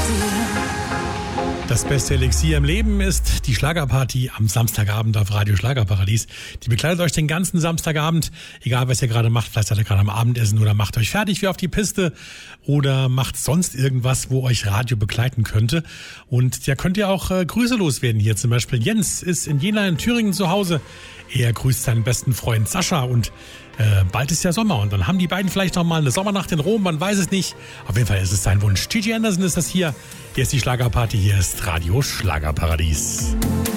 Das beste Elixier im Leben ist die Schlagerparty am Samstagabend auf Radio Schlagerparadies. Die begleitet euch den ganzen Samstagabend, egal was ihr gerade macht. Vielleicht seid ihr gerade am Abendessen oder macht euch fertig wie auf die Piste oder macht sonst irgendwas, wo euch Radio begleiten könnte. Und ja, könnt ihr auch Grüße loswerden hier. Zum Beispiel Jens ist in Jena in Thüringen zu Hause. Er grüßt seinen besten Freund Sascha und bald ist ja Sommer und dann haben die beiden vielleicht noch mal eine Sommernacht in Rom, man weiß es nicht. Auf jeden Fall ist es sein Wunsch. Gigi Anderson ist das hier. Hier ist die Schlagerparty, hier ist Radio Schlagerparadies.